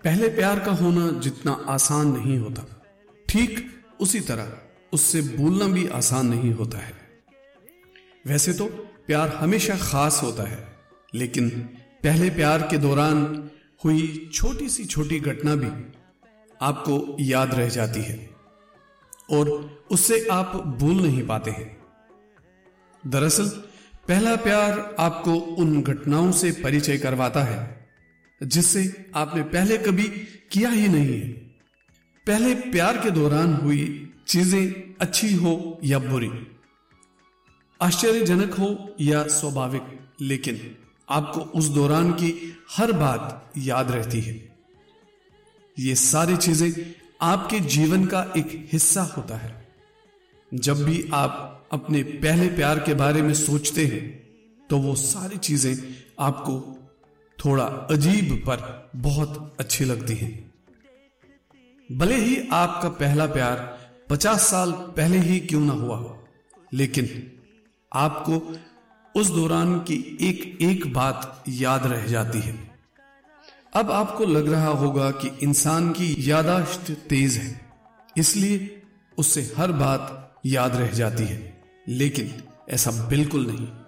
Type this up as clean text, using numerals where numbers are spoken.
पहले प्यार का होना जितना आसान नहीं होता, ठीक उसी तरह उससे भूलना भी आसान नहीं होता है। वैसे तो प्यार हमेशा खास होता है, लेकिन पहले प्यार के दौरान हुई छोटी सी छोटी घटना भी आपको याद रह जाती है और उससे आप भूल नहीं पाते हैं। दरअसल पहला प्यार आपको उन घटनाओं से परिचय करवाता है जिससे आपने पहले कभी किया ही नहीं है। पहले प्यार के दौरान हुई चीजें अच्छी हो या बुरी, आश्चर्यजनक हो या स्वाभाविक, लेकिन आपको उस दौरान की हर बात याद रहती है। ये सारी चीजें आपके जीवन का एक हिस्सा होता है। जब भी आप अपने पहले प्यार के बारे में सोचते हैं तो वो सारी चीजें आपको थोड़ा अजीब पर बहुत अच्छी लगती हैं। भले ही आपका पहला प्यार 50 साल पहले ही क्यों ना हुआ हो, लेकिन आपको उस दौरान की एक एक बात याद रह जाती है। अब आपको लग रहा होगा कि इंसान की याददाश्त तेज है, इसलिए उससे हर बात याद रह जाती है, लेकिन ऐसा बिल्कुल नहीं।